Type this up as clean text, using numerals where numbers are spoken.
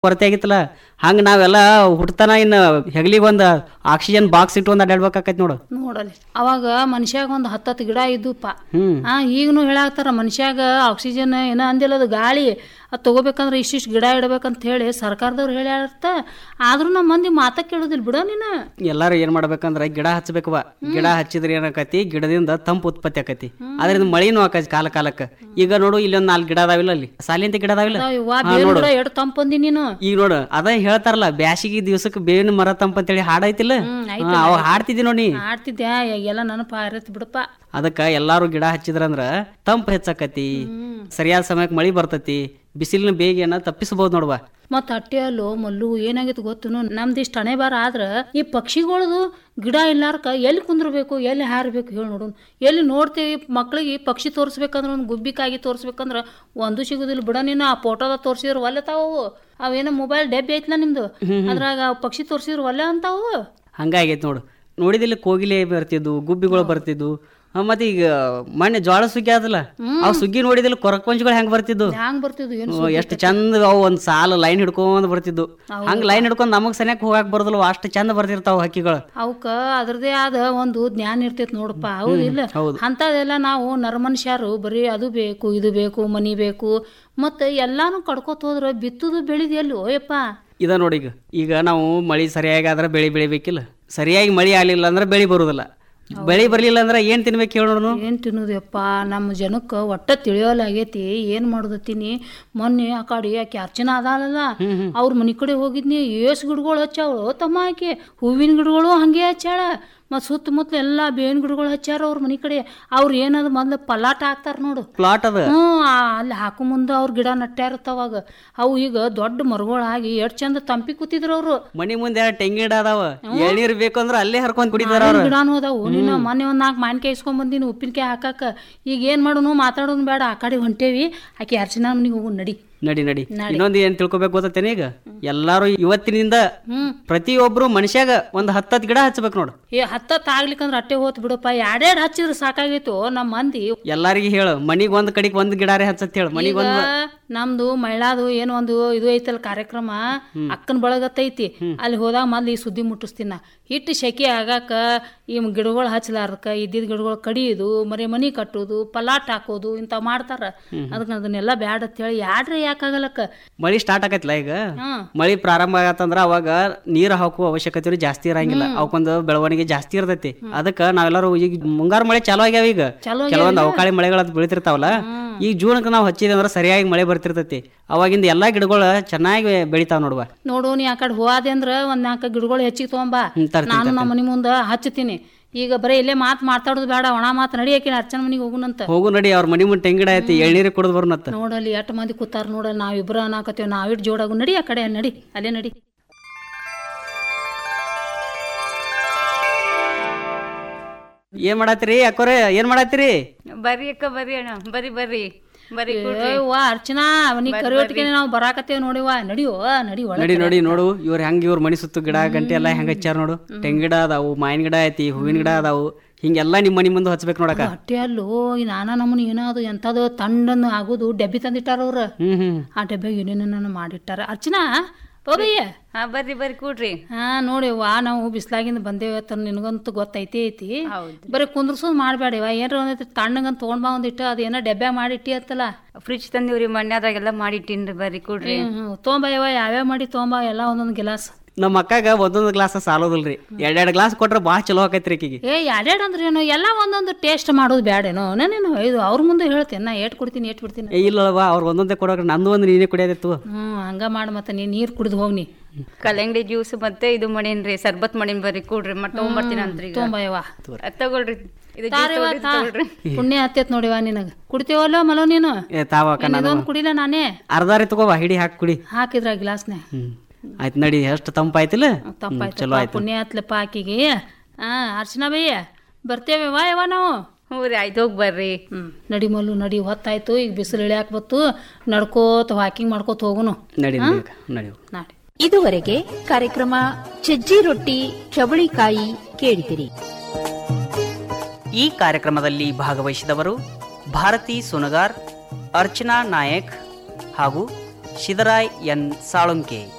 ಕೊರತೆ ಆಗಿತ್ತಲ್ಲ ಹಂಗ ನಾವೆಲ್ಲ ಹುಟ್ಟತನ ಇನ್ನ ಹೆಗಲಿಗೆ ಒಂದು ಆಕ್ಸಿಜನ್ ಬಾಕ್ಸ್ ಇಟ್ಟು ಒಂದು ಅಡ್ಡಾಡ್ಬೇಕಾಕೈತಿ ನೋಡು. ನೋಡಲಿ ಅವಾಗ ಮನುಷ್ಯಾಗ ಒಂದು 10 ಗಿಡ ಇದ್ದುಪ್ಪ. ಈಗನು ಹೇಳಾಕ್ತಾರ ಮನುಷ್ಯಾಗ ಆಕ್ಸಿಜನ್ ಏನೋ ಅಂದಿಲ್ಲ, ಅದು ಗಾಳಿ ಅದು ತಗೋಬೇಕಂದ್ರೆ ಇಷ್ಟಿಷ್ಟು ಗಿಡ ಇಡಬೇಕಂತ ಹೇಳಿ ಸರ್ಕಾರದವ್ರು ಹೇಳ್ಯಾರ್ತ. ಆದ್ರೂ ನಮ್ಮ ಮಂದಿ ಮಾತ ಕೇಳುದಿಲ್ಲ ಬಿಡ. ನೀನು ಎಲ್ಲಾರು ಏನ್ ಮಾಡ್ಬೇಕಂದ್ರ ಗಿಡ ಹಚ್ಚಬೇಕವ. ಗಿಡ ಹಚ್ಚಿದ್ರೆ ಏನಾಕತಿ, ಗಿಡದಿಂದ ತಂಪು ಉತ್ಪತ್ತಿ ಆಕತಿ, ಅದರಿಂದ ಮಳಿನೂ ಆಕತಿ ಕಾಲ ಕಾಲಕ್ಕ. ಈಗ ನೋಡು ಇಲ್ಲೊಂದ್ 4 ಗಿಡ ಅದಾವಿಲ್ಲ, ಅಲ್ಲಿ ಸಾಲಿಂತ ಗಿಡ ಅದಾವಿಲ್ಲ ಎಷ್ಟು ತಂಪಂದಿ ನೀನು. ಈಗ ನೋಡು ಅದ ಹೇಳ್ತಾರಲ್ಲ, ಬ್ಯಾಸಿಗೆ ದಿವ್ಸಕ್ಕೆ ಬೇವಿನ ಮರ ತಂಪ ಅಂತೇಳಿ ಹಾಡ್ ಐತಿಲ್ಲ, ಅವಾಗ ಹಾಡ್ತಿದ್ದಿ ನೋಡಿ. ಆಡ್ತಿದ್ಯಾ ಎಲ್ಲ ನೆನಪ ಆರತ್ ಬಿಡಪ್ಪ. ಅದಕ್ಕ ಎಲ್ಲಾರು ಗಿಡ ಹಚ್ಚಿದ್ರಂದ್ರ ತಂಪ್ ಹೆಚ್ಚಾಕತಿ, ಸರಿಯಾದ ಸಮಯಕ್ಕೆ ಮಳಿ ಬರ್ತತಿ, ಬಿಸಿಲಿನ ಬೇಗೆನ ತಪ್ಪಿಸಬಹುದು ನೋಡುವ. ಮತ್ತ ಅಟ್ಟೆ ಅಲ್ಲೋ ಮಲ್ಲು ಏನಾಗಿತ್ತು ಗೊತ್ತನು, ನಮ್ದು ಇಷ್ಟ ಹಣೆ ಬಾರ ಆದ್ರ ಈ ಪಕ್ಷಿಗಳದು ಗಿಡ ಇಲ್ಲಾರ್ಕ ಎಲ್ಲಿ ಕುಂದ್ರಬೇಕು, ಎಲ್ಲಿ ಹಾರಬೇಕು ಹೇಳಿ ನೋಡು. ಎಲ್ಲಿ ನೋಡ್ತೀವಿ ಮಕ್ಳಿಗೆ ಪಕ್ಷಿ ತೋರಿಸ್ಬೇಕಂದ್ರ ಒಂದು ಗುಬ್ಬಿಕಾಗಿ ತೋರಿಸ್ಬೇಕಂದ್ರ ಒಂದು ಸಿಗುದಿಲ್ಲ ಬಿಡ. ನೀನು ಆ ಫೋಟೋದ ತೋರಿಸಿದ್ರು ಒಲ್ಲೆ ತಾವು, ಅವೇನೋ ಮೊಬೈಲ್ ಡೆಬ್ಬಿ ಐತ್ಲ ನಿಮ್ದು, ಅದ್ರಾಗ ಪಕ್ಷಿ ತೋರಿಸಿದ್ರು ಒಲ್ಲೆ ಅಂತಾವು. ಹಂಗಾಗೈತಿ ನೋಡು. ನೋಡಿದಿಲ್ಲ ಕೋಗಿಲೆ ಬರ್ತಿದ್ವು, ಗುಬ್ಬಿಗಳು ಬರ್ತಿದ್ವು. ಮತ್ತೆ ಈಗ ಮೊನ್ನೆ ಜೋಳ ಸುಗ್ಗಿ ಆದಲ್ಲ, ಅವ್ ಸುಗ್ಗಿ ನೋಡಿದಿಲ್ಲ ಕೊರಕೊಂಜಿಗಳು ಹೆಂಗ್ ಬರ್ತಿದ್ವು, ಎಷ್ಟು ಚಂದ ಅವು ಒಂದ್ ಸಾಲ ಲೈನ್ ಹಿಡ್ಕೊಂಡ್ ಬರ್ತಿದ್ವು. ಹಂಗ ಲೈನ್ ಹಿಡ್ಕೊಂಡ್ ನಮಗ್ ಸನಿಯಕ್ ಹೋಗಾಕ್ ಬರೋದಿಲ್ಲ, ಅಷ್ಟು ಚಂದ ಬರ್ತಿರ್ತಾವ ಹಕ್ಕಿಗಳು. ಅವಕ್ಕ ಅದ್ರದೇ ಆದ ಒಂದು ಜ್ಞಾನ ಇರ್ತೈತಿ ನೋಡಪ್ಪ. ಹೌದಿಲ್ಲ? ಅಂತದೆಲ್ಲ ನಾವು ನರಮನುಷ್ಯರು ಬರೀ ಅದು ಬೇಕು ಇದು ಬೇಕು ಮನಿ ಬೇಕು ಮತ್ತೆ ಎಲ್ಲಾನು ಕಡ್ಕೋತ ಹೋದ್ರ ಬಿತ್ತುದು ಬೆಳಿದ ಎಲ್ಲಿ ಓಯಪ್ಪ. ಇದ ನೋಡಿ, ಈಗ ನಾವು ಮಳಿ ಸರಿಯಾಗಿ ಆದ್ರೆ ಬೆಳಿ ಬೆಳಿಬೇಕಿಲ್ಲ, ಸರಿಯಾಗಿ ಮಳಿ ಆಗ್ಲಿಲ್ಲ ಅಂದ್ರೆ ಬೆಳಿ ಬರುದಿಲ್ಲ. ಬೆಳಿ ಬರ್ಲಿಲ್ಲ ಅಂದ್ರೆ ಏನ್ ತಿನ್ಬೇಕು ಹೇಳೋಣ? ಏನ್ ತಿನ್ನೋದಪ್ಪ, ನಮ್ಮ ಜನಕ್ಕೆ ಒಟ್ಟ ತಿಳಿಯೋಲಾಗೈತಿ. ಏನ್ ಮಾಡುದತ್ತೀನಿ. ಮೊನ್ನೆ ಆ ಕಡೆ ಆಕೆ ಅರ್ಚನಾ ಅದಾಳಲ್ಲ, ಅವ್ರ ಮನಿ ಕಡೆ ಹೋಗಿದ್ನಿ. ಏಸ್ ಗಿಡಗಳು ಹಚ್ಚಾವಳು ತಮ್ಮ, ಆಕೆ ಹೂವಿನ ಗಿಡಗಳು ಹಂಗೆ ಹಚ್ಚಾಳ. ಮತ್ ಸುತ್ತಮುತ್ತಲು ಎಲ್ಲಾ ಬೇವಿನ ಗಿಡಗಳು ಹಚ್ಚಾರ ಅವ್ರ ಮನಿ ಕಡೆ. ಅವ್ರ ಏನದ ಮೊದ್ಲು ಪಲಾಟ ಹಾಕ್ತಾರ ನೋಡು, ಪ್ಲಾಟ್ ಅದ. ಅಲ್ಲಿ ಹಾಕು ಮುಂದ ಅವ್ರ ಗಿಡ ನಟ್ಟ್ಯಾರತ್ತವಾಗ. ಅವು ಈಗ ದೊಡ್ಡ ಮರಗಳಾಗಿ ಎಷ್ಟ್ ಚಂದ ತಂಪಿ ಕೂತಿದ್ರು ಅವ್ರು. ಮನಿ ಮುಂದೆ ತೆಂಗಿನ ಗಿಡ ಅದಾವ, ಎಳ್ನೀರ್ ಬೇಕಂದ್ರ ಅಲ್ಲೇ ಹರ್ಕೊಂಡ್ ಕುಡಿತಾರ. ಗಿಡಾನು ಅದಾವು. ನೀನು ಮೊನ್ನೆ ಒಂದ್ 4 ಮಾವಿನಕಾಯಿ ಇಸ್ಕೊಂಡ್ ಬಂದಿನಿ ಉಪ್ಪಿನಕಾಯಿ ಹಾಕಾಕ. ಈಗ ಏನ್ ಮಾಡೋನು ಮಾತಾಡೋನು ಬೇಡ, ಆ ಕಡೆ ಹೊಂಟೇವಿ. ಆಕೆ ಅರ್ಚನಾ ಮನಿಗೆ ಹೋಗು ನಡಿ. ನಡಿ ನಡಿ. ಇನ್ನೊಂದು ಏನ್ ತಿಳ್ಕೊಬೇಕು ಗೊತ್ತೇನೆ, ಈಗ ಎಲ್ಲಾರು ಇವತ್ತಿನಿಂದ ಪ್ರತಿಯೊಬ್ರು ಮನುಷ್ಯಾಗ ಒಂದ್ 10 ಗಿಡ ಹಚ್ಚಬೇಕು ನೋಡು. 10 ಆಗ್ಲಿಕ್ಕಂದ್ರ ಅಟ್ಟೆ ಹೋತ್ ಬಿಡಪ್ಪ. 2 ಹಚ್ಚಿದ್ರ ಸಾಕಾಗಿತ್ತು ನಮ್ಮ ಮಂದಿ. ಎಲ್ಲಾರಿಗೆ ಹೇಳು, ಮನಿಗ್ ಒಂದ್ ಕಡೆಗ್ ಒಂದ್ ಗಿಡಾರೆ ಹಚ್ಚತ್ ಹೇಳು. ಮನಿಗ್ ನಮ್ದು ಮಹಿಳಾದು ಏನೋ ಒಂದು ಇದು ಐತಲ್ಲ ಕಾರ್ಯಕ್ರಮ, ಅಕ್ಕನ ಬಳಗತ್ತೈತಿ. ಅಲ್ಲಿ ಹೋದಾಗ ಮೊದ್ಲು ಈ ಸುದ್ದಿ ಮುಟ್ಟಿಸ್ತೀನ. ಹಿಟ್ಟು ಶೆಕೆ ಆಗಾಕ ಈ ಗಿಡಗಳು ಹಚ್ಚಲಾರ್ದಕ್ಕ ಇದ್ದಿದ್ ಗಿಡಗಳು ಕಡಿಯೋದು, ಮನಿ ಕಟ್ಟೋದು, ಪಲಾಟ್ ಹಾಕೋದು ಇಂಥವ್ ಮಾಡ್ತಾರ. ಅದಕ್ಕೆ ಅದನ್ನೆಲ್ಲ ಬ್ಯಾಡ ಅಂತ ಹೇಳಿ ಯಾಡ್ರಿ ಯಾಕಾಗಲಕ್ಕ. ಮಳಿ ಸ್ಟಾರ್ಟ್ ಆಗೈತ್ಲ ಈಗ, ಮಳಿ ಪ್ರಾರಂಭ ಆಗತ್ತಂದ್ರ ಅವಾಗ ನೀರ್ ಹಾಕುವ ಅವಶ್ಯಕತೆ ಜಾಸ್ತಿ ಇರಂಗಿಲ್ಲ, ಅವಕ್ಕೊಂದು ಬೆಳವಣಿಗೆ ಜಾಸ್ತಿ ಇರ್ತೈತಿ. ಅದಕ್ಕ ನಾವೆಲ್ಲರೂ ಈಗ ಮುಂಗಾರು ಮಳೆ ಚಾಲೂ ಆಗ್ಯಾವ. ಈಗ ಕೆಲವೊಂದು ಅವಕಾಳಿ ಮಳೆಗಳ ಬೆಳಿತಿರ್ತಾವಲ್ಲ, ಈಗ ಜೂನ್ಕ್ ನಾವ್ ಹಚ್ಚಿದೆ ಅಂದ್ರೆ ಸರಿಯಾಗಿ ಮಳೆ ಬರ್ತಿರ್ತೈತಿ. ಅವಾಗಿಂದ ಎಲ್ಲಾ ಗಿಡಗಳು ಚೆನ್ನಾಗಿ ಬೆಳಿತಾವ ನೋಡುವ. ನೋಡು ನೀ ಆ ಕಡೆ ಹೋದೆ ಅಂದ್ರ ಒಂದ್ 4 ಗಿಡಗಳು ಹೆಚ್ಚಿಗೆ ತಗೊಂಬ, ನಾನು ನಮ್ಮ ಮನಿ ಮುಂದ ಹಚ್ಚತೀನಿ. ಈಗ ಬರೀ ಇಲ್ಲೇ ಮಾತಾಡೋದು ಬೇಡ, ಒಣ ಮಾತು. ನಡಿ ಆಕಿನ ಅರ್ಚನ ಮನಿಗೆ ಹೋಗುನಂತ. ಹೋಗು ನಡಿ. ಅವ್ರ ಮನಿ ಮುಂದೆ ತೆಂಗಿಡ ಐತಿ, ಎಳ್ನೀರು ಕುಡಿದ್ ಬರ್ನತ್ತ. ನೋಡಲ್ಲಿ ಎಷ್ಟು ಮಂದಿ ಕೂತಾರ ನೋಡಲ್ಲಿ. ನಾವಿಬ್ರು ಅನ್ನಾಕತ್ತೇವ್, ನಾವಿಟ್ಟು ಜೋಡಾಗು. ನಡಿ ಆ ಕಡೆ, ನಡಿ ಅಲ್ಲೇ ನಡಿ. ಏನ್ ಮಾಡತ್ತೀರಿ ಅಕ್ಕೋರೆ? ಏನ್ ಮಾಡತ್ತೀರಿ? ಬರ್ರಿ ಅಕ್ಕ, ಬರ್ರಿ ಅಣ್ಣ, ಬರ್ರಿ ಬರ್ರಿ ಬರ್ರಿ. ಅರ್ಚನಾ ನೀ ಕರಿಯೋಟಿಗೆ ನಾವು ಬರಾಕತ್ತೇವ್ ನೋಡಿವಾ. ನಡಿಯೋ ನಡಿ ನಡಿ ನೋಡಿ. ನೋಡು ಇವ್ರ ಹೆಂಗ್ ಇವ್ರ ಮನಿ ಸುತ್ತು ಗಿಡ ಗಂಟೆ ಎಲ್ಲಾ ಹೆಂಗ್ ಹಚ್ಚಾರ ನೋಡು. ತೆಂಗಿನ ಗಿಡ ಅದಾವು, ಮಾವಿನ ಗಿಡ ಐತಿ, ಹೂವಿನ ಗಿಡ ಅದಾವು. ಹಿಂಗೆಲ್ಲಾ ನಿಮ್ ಮನಿ ಮುಂದೆ ಹಚ್ಬೇಕು ನೋಡಕ. ಅಟ್ಟೆ ಅಲ್ಲೋ ಈ ನಾನಾ ನಮ್ಮನಿ ಏನದು ಎಂತದು ತಂಡನ್ನು ಆಗೋದು ಡೆಬ್ಬಿ ತಂದಿಟ್ಟಾರ ಅವ್ರ. ಆ ಡೆಬ್ಬೆ ಏನೇನ ಮಾಡಿಟ್ಟಾರ. ಅರ್ಚನಾ ಹೋಗಯ್ಯ. ಬರ್ರಿ ಬರ್ರಿ ಕೂಡ್ರಿ. ನೋಡಿವಾ ನಾವು ಬಿಸ್ಲಾಗಿಂದ ಬಂದೇವ. ನಿನಗಂತೂ ಗೊತ್ತೈತಿ ಐತಿ. ಬರೀ ಕುಂದ್ರಸೋದ್ ಮಾಡ್ಬೇಡಿವ. ಏನ್ರ ಒಂದೈತಿ ತಣ್ಣಗಂತ ತೊಗೊಂಡ್ ಬಾ ಒಂದಿಟ್ಟು. ಅದೇನ ಡೆಬ್ಬೆ ಮಾಡಿಟ್ಟಿ ಅಂತಲ್ಲ. ಫ್ರಿಜ್ ತಂದಿವ್ರಿ, ಮಣ್ಣಾದಾಗೆಲ್ಲ ಮಾಡಿಟ್ಟಿನ್ರಿ. ಬರ್ರಿ ಕೂಡ್ರಿ. ತೊಗೊಂಬ ಯವ್ವ, ಯಾವ್ಯಾವ ಮಾಡಿ ತೊಗೊಂಬ ಎಲ್ಲ ಒಂದೊಂದ್ ಗಿಲಾಸ್. ನಮ್ಮ ಅಕ್ಕಾಗ ಒಂದೊಂದು ಗ್ಲಾಸ್ ಸಾಲೋದಿಲ್ರಿ, 2 ಗ್ಲಾಸ್ ಕೊಟ್ರೆ ಬಾಳ ಚಲೋ ಆಕೈತ್ರಿ ಆಕಿಗೆ. 2 ಅಂದ್ರೆ ಏನು, ಎಲ್ಲ ಒಂದೊಂದು ಟೇಸ್ಟ್ ಮಾಡೋದು ಬ್ಯಾಡೇನೋ. ನಾನೇನು ಇದು ಅವ್ರ ಮುಂದೆ ಹೇಳ್ತೇನೆ, ನಾ ಏಟ್ ಕೊಡ್ತೀನಿ ಏಟ್ ಬಿಡ್ತೀನಿ. ಇಲ್ಲವಾ, ಅವ್ರ ಒಂದೊಂದೇ ಕೊಡೋಕೆ ನಂದು ಒಂದು ನೀನೇ ಕುಡಿಯೋದಿತ್ತು. ಹಂಗ ಮಾಡಿ ಮತ್ತೆ ನೀರ್ ಕುಡಿದು ಹೋಗ್ನಿ. ಕಲ್ಲಂಗಡಿ ಜ್ಯೂಸ್ ಮತ್ತೆ ಇದು ಮಾಡೇನ್ರಿ, ಸರ್ಬತ್ ಮಾಡೇನ್. ಬರ್ರಿ ಕೂಡ್ರಿ, ಮಟ್ಟ ತಗೊಂಬರ್ತೀನಿ ಅಂತ್ರಿ. ತೊಂಬಯವ್ವ ತಗೊಳ್ರಿ. ಪುಣ್ಯ ಹತ್ತೈತ್ ನೋಡಿವಾ ನಿನಗ. ಕುಡಿತೇವಲ್ಲ ಮಲೋ ನೀನು? ಕುಡಿಲ್ಲ ನಾನೇ. ಅರ್ಧಾರಿ ತಗೋವಾ, ಹಿಡಿ ಹಾಕಿ ಕುಡಿ. ಹಾಕಿದ್ರ ಗ್ಲಾಸ್ನೇ. ಆಯ್ತು ನಡಿ. ಎಷ್ಟು ತಂಪಾಯ್ತಿಲ್ಲ? ಚಲೋ ಆಯ್ತು. ಪುಣ್ಯ ಹತ್ಲಪ್ಪ ಆಕಿಗೆ. ಅರ್ಚನಾ ಬಯ್ಯ ಬರ್ತೇವೆವಾ ಯವ್ವ ನಾವು? ಹ್ಞೂ ರೀ, ಆಯ್ತು ಹೋಗಿ ಬರ್ರಿ. ನಡಿ ಮಲ್ಲು ನಡಿ, ಹೊತ್ತಾಯ್ತು. ಈಗ ಬಿಸಿಲು ಇಳಿಯಾಕ ಬತ್ತು. ನಡ್ಕೋತ ವಾಕಿಂಗ್ ಮಾಡ್ಕೋತ ಹೋಗುನು. ನಡಿ ನಡಿ. ಇದುವರೆಗೆ ಕಾರ್ಯಕ್ರಮ ಸಜ್ಜಿ ರೊಟ್ಟಿ ಚವಳಿಕಾಯಿ ಕೇಳಿದಿರಿ. ಈ ಕಾರ್ಯಕ್ರಮದಲ್ಲಿ ಭಾಗವಹಿಸಿದವರು ಭಾರತಿ ಸುನಗಾರ್, ಅರ್ಚನಾ ನಾಯಕ್ ಹಾಗೂ ಶಿದರಾಯ್ ಎನ್ ಸಾಳುಂಕೆ.